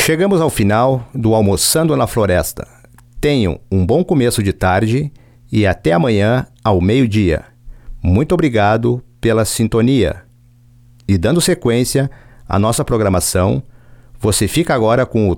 Chegamos ao final do Almoçando na Floresta. Tenham um bom começo de tarde e até amanhã ao meio-dia. Muito obrigado pela sintonia. E dando sequência à nossa programação, você fica agora com o